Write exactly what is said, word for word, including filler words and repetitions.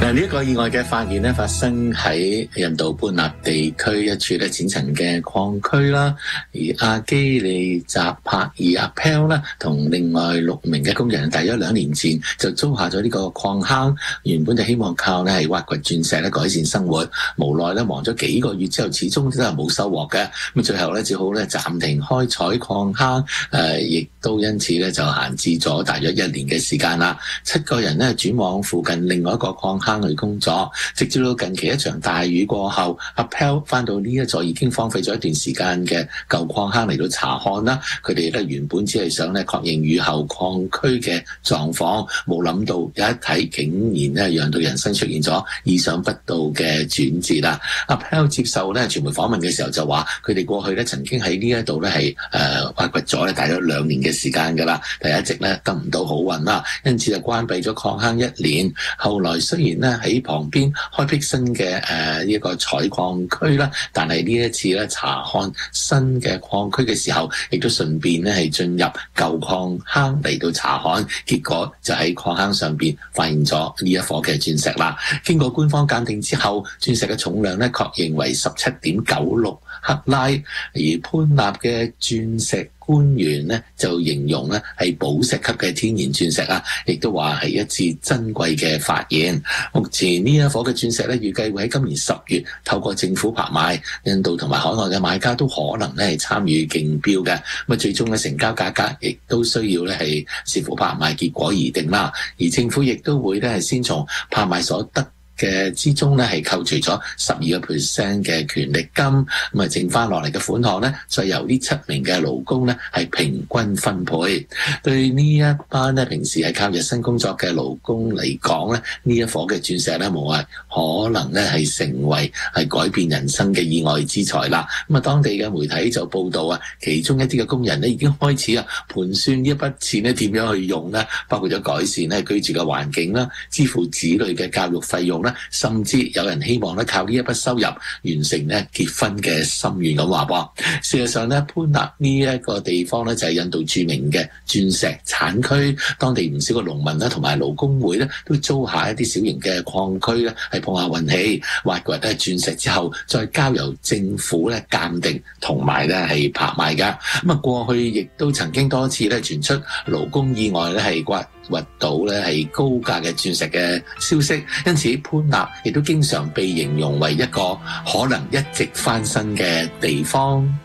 嗱，呢一個意外嘅發現咧，發生喺印度潘納地區一處咧淺層嘅礦區啦。而阿基利扎帕爾阿 Pel 咧，同另外六名嘅工人，大約兩年前就租下咗呢個礦坑，原本就希望靠咧係挖掘鑽石咧改善生活，無奈咧忙咗幾個月之後，始終都係冇收穫嘅。咁最後咧只好咧暫停開採礦坑，誒、呃，亦都因此咧就閒置咗大約一年嘅時間啦。七個人咧轉往附近另外一個礦坑去工作，直至到近期一場大雨過後，阿 Pel 翻到呢一座已經荒廢咗一段時間嘅舊礦坑嚟到查看啦。佢哋咧原本只係想咧確認雨後礦區嘅狀況，冇諗到有一睇竟然咧讓到人生出現咗意想不到嘅轉折啦。阿 Pel 接受咧傳媒訪問嘅時候就話，佢哋過去咧曾經喺呢一度咧係誒挖掘咗咧大約兩年嘅時間㗎啦，但係一直咧得唔到好運啦，因此就關閉咗礦坑一年。後來雖然咧喺旁邊開闢新嘅誒呢一個採礦區啦，但係呢一次咧查看新嘅礦區嘅時候，亦都順便咧係進入舊礦坑嚟到查看，結果就喺礦坑上邊發現咗呢一顆嘅鑽石啦。經過官方鑑定之後，鑽石嘅重量咧確認為十七點九六克拉，而潘納嘅鑽石官員咧就形容咧係寶石級嘅天然鑽石啊，亦都話係一次珍貴嘅發現。目前呢一顆嘅鑽石咧預計會喺今年十月透過政府拍賣，印度同埋海外嘅買家都可能咧係參與競標嘅。咁啊最終嘅成交價格亦都需要咧係視乎拍賣結果而定啦。而政府亦都會咧係先從拍賣所得嘅之中咧係扣除咗十二個 percent 嘅權力金，咁啊剩翻落嚟嘅款項咧，再由呢七名嘅勞工咧係平均分配。對呢一班咧平時係靠日薪工作嘅勞工嚟講咧，呢一顆嘅鑽石咧無謂可能咧係成為係改變人生嘅意外之財啦。咁啊，當地嘅媒體就報道啊，其中一啲嘅工人咧已經開始啊盤算呢一筆錢咧點樣去用咧，包括咗改善咧居住嘅環境啦，支付子女嘅教育費用，甚至有人希望咧靠呢一筆收入完成咧結婚嘅心願咁話噃。事實上咧，潘納呢一個地方咧就係印度著名嘅鑽石產區，當地唔少嘅農民啦同埋勞工會咧都租下一啲小型嘅礦區咧係碰下運氣，挖掘咧鑽石之後再交由政府咧鑑定同埋咧係拍賣噶。咁啊過去亦都曾經多次咧傳出勞工意外咧係刮掘到咧係高價嘅鑽石嘅消息，因此潘納亦都經常被形容為一個可能一直翻身嘅地方。